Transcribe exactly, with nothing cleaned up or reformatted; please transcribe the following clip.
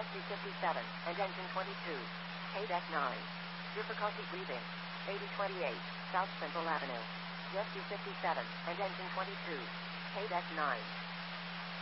Jessie fifty-seven, and engine twenty-two. K deck nine. Difficulty breathing. eighty twenty-eight, South Central Avenue. Jessie fifty-seven, and engine twenty-two. K deck nine.